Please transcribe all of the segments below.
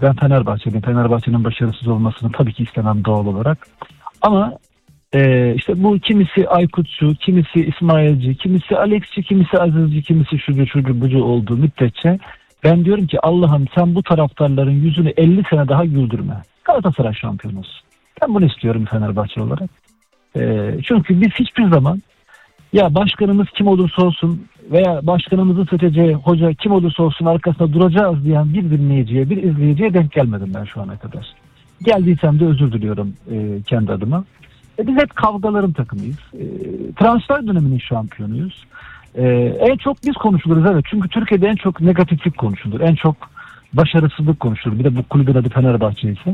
Ben Fenerbahçeliyim. Fenerbahçe'nin başarısız olmasını tabii ki istemem doğal olarak. Ama işte bu kimisi Aykutçu, kimisi İsmailci, kimisi Alexçi, kimisi Azizci, kimisi şucu bucu olduğu müddetçe ben diyorum ki Allah'ım sen bu taraftarların yüzünü 50 sene daha güldürme. Galatasaray şampiyon olsun. Ben bunu istiyorum Fenerbahçe olarak. Çünkü biz hiçbir zaman ya başkanımız kim olursa olsun veya başkanımızın seçeceği hoca kim olursa olsun arkasında duracağız diyen bir dinleyiciye, bir izleyiciye denk gelmedim ben şu ana kadar. Geldiysem de özür diliyorum kendi adıma. Biz hep kavgaların takımıyız. Transfer döneminin şampiyonuyuz. En çok biz konuşuluruz, evet. Çünkü Türkiye'de en çok negatiflik konuşulur. En çok başarısızlık konuşulur. Bir de bu kulübün adı Fenerbahçe ise.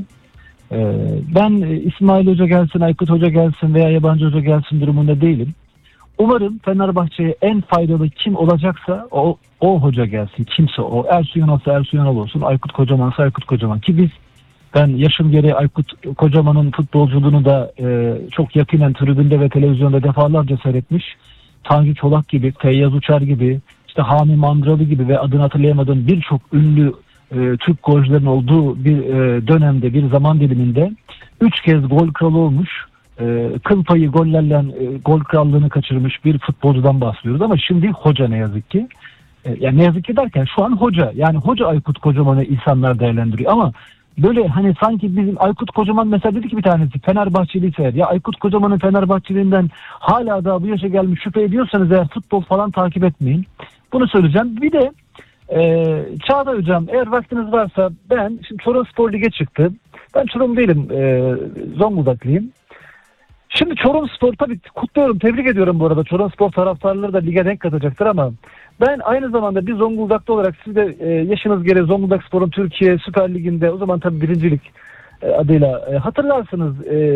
Ben İsmail Hoca gelsin, Aykut Hoca gelsin veya yabancı hoca gelsin durumunda değilim. Umarım Fenerbahçe'ye en faydalı kim olacaksa o hoca gelsin. Kimse o. Ersun Yanal'sa Ersun Yanal olsun. Aykut Kocaman'sa Aykut Kocaman. Ki ben yaşım gereği Aykut Kocaman'ın futbolculuğunu da çok yakinen tribünde ve televizyonda defalarca seyretmiş. Tanju Çolak gibi, Feyyaz Uçar gibi, işte Hami Mandralı gibi ve adını hatırlayamadığım birçok ünlü Türk golcülerin olduğu bir dönemde, bir zaman diliminde 3 kez gol kralı olmuş, kıl payı gollerle gol krallığını kaçırmış bir futbolcudan bahsediyoruz. Ama şimdi hoca ne yazık ki. Yani ne yazık ki derken şu an hoca. Yani hoca Aykut Kocaman'ı insanlar değerlendiriyor. Ama böyle hani sanki bizim Aykut Kocaman mesela dedi ki bir tanesi Fenerbahçeliyse eğer, ya Aykut Kocaman'ın Fenerbahçeliğinden hala daha bu yaşa gelmiş şüphe ediyorsanız eğer futbol falan takip etmeyin. Bunu söyleyeceğim. Bir de Çağatay Hocam eğer vaktiniz varsa şimdi Çorumspor Lig'e çıktı. Ben Çorum değilim, Zonguldaklıyım. Şimdi Çorumspor tabii kutluyorum, tebrik ediyorum bu arada. Çorumspor taraftarları da lige renk katacaktır ama ben aynı zamanda bir Zonguldaklı olarak siz de yaşınız gereği Zonguldakspor'un Türkiye Süper Ligi'nde o zaman tabii birincilik adıyla hatırlarsınız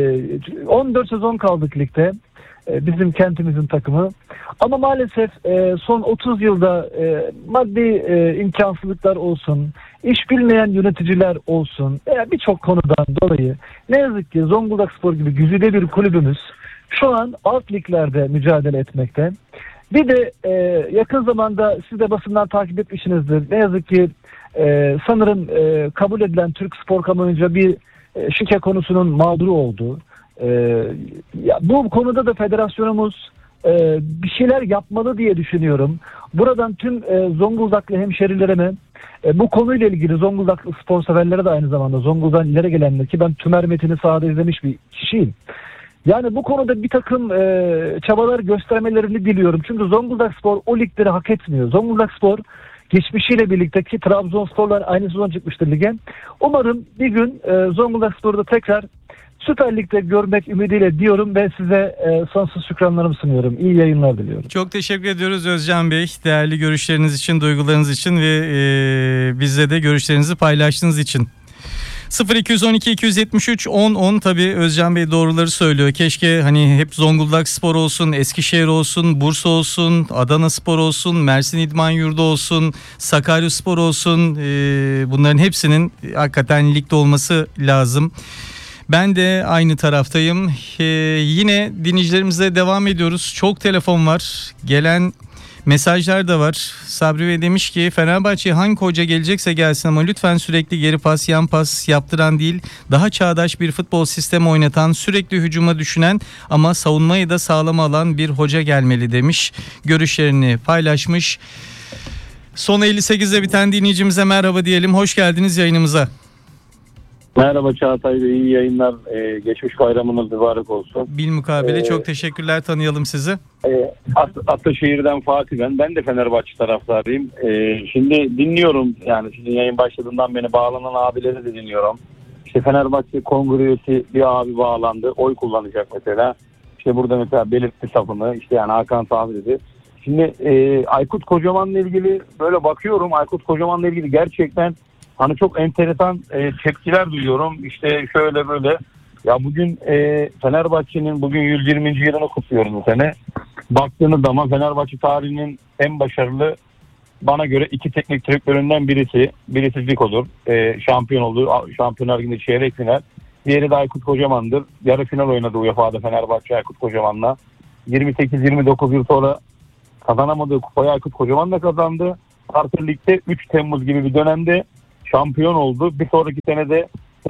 14 sezon kaldık ligde. Bizim kentimizin takımı. Ama maalesef son 30 yılda maddi imkansızlıklar olsun, iş bilmeyen yöneticiler olsun veya birçok konudan dolayı ne yazık ki Zonguldakspor gibi güzide bir kulübümüz şu an alt liglerde mücadele etmekte. Bir de yakın zamanda siz de basından takip etmişsinizdir. Ne yazık ki sanırım kabul edilen Türk spor kamuoyunca bir şike konusunun mağduru oldu. Ya bu konuda da federasyonumuz bir şeyler yapmalı diye düşünüyorum. Buradan tüm Zonguldaklı hemşerilerime bu konuyla ilgili Zonguldaklı spor severlere de aynı zamanda Zonguldak'tan ileri gelenler ki ben Tümer Metin'i sahada izlemiş bir kişiyim. Yani bu konuda bir takım çabalar göstermelerini diliyorum. Çünkü Zonguldakspor o ligleri hak etmiyor. Zonguldakspor geçmişiyle birlikte ki Trabzonspor'lar aynı sezon çıkmıştır lige. Umarım bir gün Zonguldakspor'da tekrar Süper Lig'de görmek ümidiyle diyorum ve size sonsuz şükranlarımı sunuyorum. İyi yayınlar diliyorum. Çok teşekkür ediyoruz Özcan Bey. Değerli görüşleriniz için, duygularınız için ve bizle de görüşlerinizi paylaştığınız için. 0212 273 10 10 tabii Özcan Bey doğruları söylüyor. Keşke hani hep Zonguldakspor olsun, Eskişehir olsun, Bursa olsun, Adanaspor olsun, Mersin İdman Yurdu olsun, Sakaryaspor olsun. Bunların hepsinin hakikaten ligde olması lazım. Ben de aynı taraftayım. Yine dinleyicilerimizle devam ediyoruz. Çok telefon var. Gelen mesajlar da var. Sabri Bey demiş ki Fenerbahçe'ye hangi hoca gelecekse gelsin ama lütfen sürekli geri pas, yan pas yaptıran değil, daha çağdaş bir futbol sistemi oynatan, sürekli hücuma düşünen ama savunmayı da sağlam alan bir hoca gelmeli demiş. Görüşlerini paylaşmış. Son 58'de biten dinleyicimize merhaba diyelim. Hoş geldiniz yayınımıza. Merhaba Çağatay Bey, iyi yayınlar. Geçmiş bayramınız mübarek olsun. Bilmukabele çok teşekkürler, tanıyalım sizi. Ataşehir'den Fatih ben. Ben de Fenerbahçe taraftarıyım. Şimdi dinliyorum, yani sizin yayın başladığından beni bağlanan abileri de dinliyorum. İşte Fenerbahçe kongre üyesi bir abi bağlandı. Oy kullanacak mesela. İşte burada mesela belirtti safını. İşte yani Hakan Safi dedi. Şimdi Aykut Kocaman'la ilgili böyle bakıyorum. Aykut Kocaman'la ilgili gerçekten hani çok enteresan tepkiler duyuyorum. İşte şöyle böyle. Ya bugün Fenerbahçe'nin bugün 120. yılını kutluyoruz bu sene. Baktığınız zaman Fenerbahçe tarihinin en başarılı bana göre iki teknik direktöründen birisi. Birisi Zico'dur. Şampiyon oldu. Şampiyonlar Ligi'nde çeyrek final. Diğeri de Aykut Kocaman'dır. Yarı final oynadı UEFA'da Fenerbahçe Aykut Kocaman'la. 28-29 yıl sonra kazanamadığı kupayı Aykut Kocaman da kazandı. Artı ligde 3 Temmuz gibi bir dönemde şampiyon oldu. Bir sonraki sene de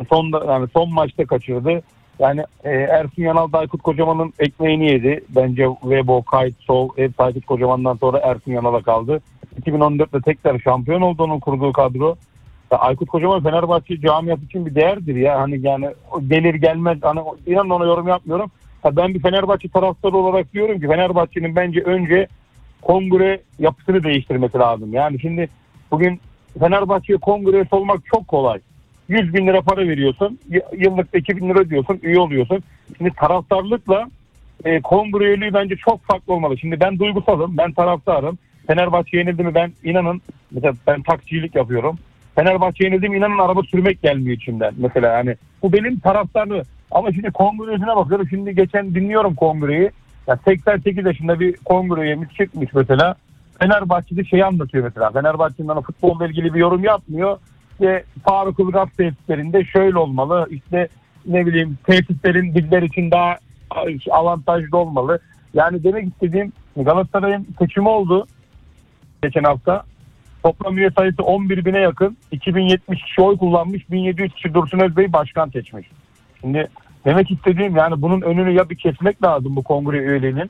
son maçta kaçırdı. Yani Ersun Yanal da Aykut Kocaman'ın ekmeğini yedi. Bence Webo, Kayt, Sol hep Aykut Kocaman'dan sonra Ersun Yanal'a kaldı. 2014'te tekrar şampiyon oldu onun kurduğu kadro. Ya Aykut Kocaman Fenerbahçe camiası için bir değerdir ya. Hani yani gelir gelmez. Hani inanın ona yorum yapmıyorum. Ben bir Fenerbahçe taraftarı olarak diyorum ki Fenerbahçe'nin bence önce kongre yapısını değiştirmesi lazım. Yani şimdi bugün Fenerbahçe'ye kongre olmak çok kolay. 100 bin lira para veriyorsun. Yıllık 2 bin lira ödüyorsun. Üye oluyorsun. Şimdi taraftarlıkla kongre üyeliği bence çok farklı olmalı. Şimdi ben duygusalım. Ben taraftarım. Fenerbahçe yenildi mi ben inanın. Mesela ben taksicilik yapıyorum. Fenerbahçe yenildi mi inanın araba sürmek gelmiyor içimden. Mesela yani bu benim taraftarlığı. Ama şimdi kongresine bakıyorum. Şimdi geçen dinliyorum kongreyi. Ya 88 yaşında bir kongre üyemiz çıkmış mesela. Fenerbahçe'de şeyi anlatıyor mesela. Fenerbahçe'nin futbolla ilgili bir yorum yapmıyor. İşte Faruk Ilgaz tesislerinde şöyle olmalı. İşte ne bileyim tesislerin bizler için daha avantajlı olmalı. Yani demek istediğim Galatasaray'ın seçimi oldu geçen hafta. Toplam üye sayısı 11 bine yakın. 2070 kişi oy kullanmış. 1700 kişi Dursun Özbey'i başkan seçmiş. Şimdi demek istediğim yani bunun önünü ya bir kesmek lazım bu kongre üyeliğinin.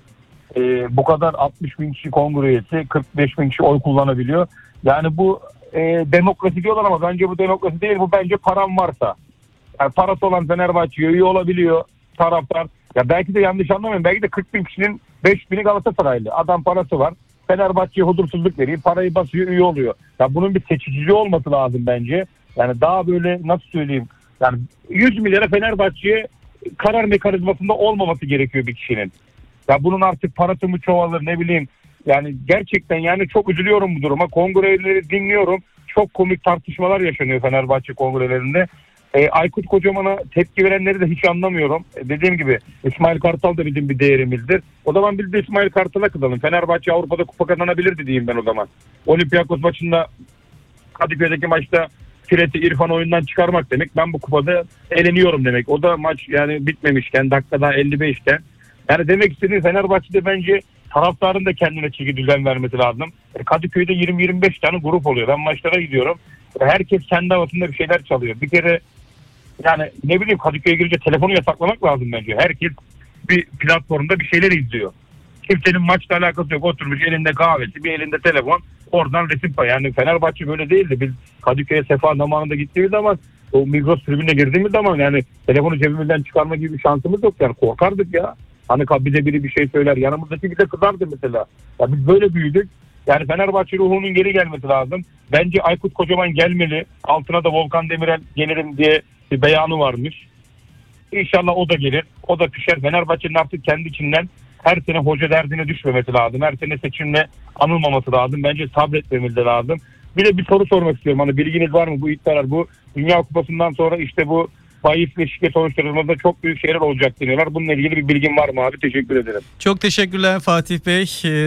Bu kadar 60 bin kişi kongre üyesi, 45 bin kişi oy kullanabiliyor. Yani bu demokrasi diyorlar ama bence bu demokrasi değil. Bu bence param varsa. Yani parası olan Fenerbahçe üye olabiliyor taraftar. Ya belki de yanlış anlamayın. Belki de 40 bin kişinin 5 bini Galatasaraylı. Adam parası var. Fenerbahçe'ye huzursuzluk veriyor. Parayı basıyor, üye oluyor. Ya bunun bir seçiciliği olması lazım bence. Yani daha böyle nasıl söyleyeyim. Yani 100 milyara Fenerbahçe'ye karar mekanizmasında olmaması gerekiyor bir kişinin. Ya bunun artık parası mı çoğalır ne bileyim. Yani gerçekten yani çok üzülüyorum bu duruma. Kongreleri dinliyorum. Çok komik tartışmalar yaşanıyor Fenerbahçe kongrelerinde. Aykut Kocaman'a tepki verenleri de hiç anlamıyorum. Dediğim gibi İsmail Kartal da bizim bir değerimizdir. O zaman biz de İsmail Kartal'a kızalım. Fenerbahçe Avrupa'da kupa kazanabilirdi diyeyim ben o zaman. Olympiakos maçında Kadıköy'deki maçta Fred'i İrfan oyundan çıkarmak demek. Ben bu kupada eleniyorum demek. O da maç yani bitmemişken dakikada 55 iken. Yani demek istediğim Fenerbahçe'de bence taraftarın da kendine çeki düzen vermesi lazım. Kadıköy'de 20-25 tane grup oluyor. Ben maçlara gidiyorum. Herkes kendi havasında bir şeyler çalıyor. Bir kere yani ne bileyim Kadıköy'e girince telefonu yasaklamak lazım bence. Herkes bir platformda bir şeyler izliyor. Kimsenin maçla alakası yok. Oturmuş elinde kahvesi, bir elinde telefon. Oradan resim payı. Yani Fenerbahçe böyle değildi. Biz Kadıköy'e sefa zamanında gittiğimiz zaman o Migros tribüne girdiğimiz zaman yani telefonu cebimizden çıkarma gibi bir şansımız yok. Yani korkardık ya. Hani bize biri bir şey söyler. Yanımızdaki bir de kızardı mesela. Ya biz böyle büyüdük. Yani Fenerbahçe ruhunun geri gelmesi lazım. Bence Aykut Kocaman gelmeli. Altına da Volkan Demirel gelirim diye bir beyanı varmış. İnşallah o da gelir. O da pişer. Fenerbahçe'nin artık kendi içinden her sene hoca derdine düşmemesi lazım. Her sene seçimle anılmaması lazım. Bence sabretmemiz de lazım. Bir de bir soru sormak istiyorum. Hani bilginiz var mı bu iddialar? Bu Dünya Kupası'ndan sonra işte bu bahis ve şike sonuçlarımızda çok büyük şeyler olacak deniyorlar. Bununla ilgili bir bilgin var mı abi? Teşekkür ederim. Çok teşekkürler Fatih Bey.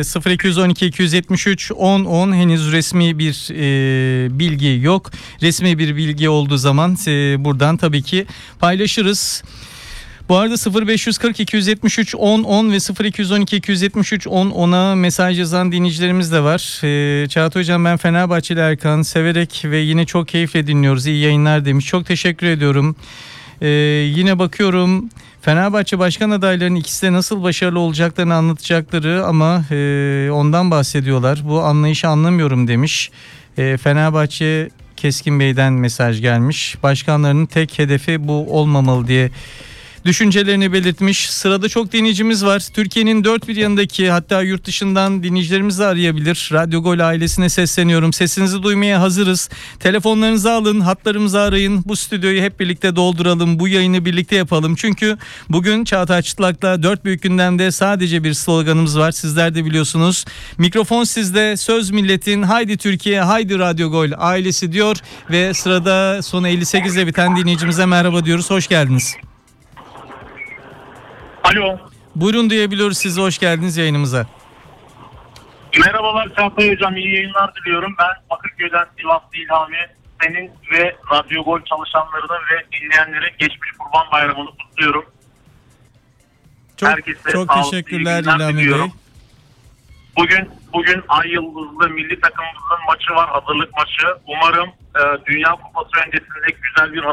0212 273 10 henüz resmi bir bilgi yok. Resmi bir bilgi olduğu zaman buradan tabii ki paylaşırız. Bu arada 0540 273 10 ve 0212 273 10'a mesaj yazan dinleyicilerimiz de var. Çağatay Hocam ben Fenerbahçeli Erkan severek ve yine çok keyifle dinliyoruz. İyi yayınlar demiş. Çok teşekkür ediyorum. Yine bakıyorum Fenerbahçe başkan adaylarının ikisi de nasıl başarılı olacaklarını anlatacakları ama ondan bahsediyorlar. Bu anlayışı anlamıyorum demiş. Fenerbahçe Keskin Bey'den mesaj gelmiş. Başkanlarının tek hedefi bu olmamalı diye düşüncelerini belirtmiş. Sırada çok dinleyicimiz var. Türkiye'nin dört bir yanındaki hatta yurt dışından dinleyicilerimiz de arayabilir. Radyo Gol ailesine sesleniyorum. Sesinizi duymaya hazırız. Telefonlarınızı alın, hatlarımızı arayın. Bu stüdyoyu hep birlikte dolduralım. Bu yayını birlikte yapalım. Çünkü bugün Çağatay Çıtlak'la dört büyük gündemde sadece bir sloganımız var. Sizler de biliyorsunuz. Mikrofon sizde. Söz milletin. Haydi Türkiye, haydi Radyo Gol ailesi diyor. Ve sırada sonu 58'le biten dinleyicimize merhaba diyoruz. Hoş geldiniz. Alo. Buyurun duyabiliyoruz sizi. Hoş geldiniz yayınımıza. Merhabalar Çağatay Hocam. İyi yayınlar diliyorum. Ben Bakırköy'den Sivaslı İlhami. Senin ve Radyo Gol çalışanlarını ve dinleyenlere geçmiş Kurban Bayramı'nı kutluyorum. Çok teşekkürler İlhami Bey. Bugün Ay Yıldızlı milli takımımızın maçı var. Hazırlık maçı. Umarım Dünya Kupası öncesinde güzel bir